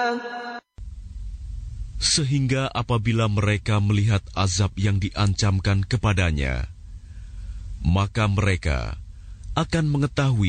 Sehingga apabila mereka melihat azab yang diancamkan kepadanya, maka mereka akan mengetahui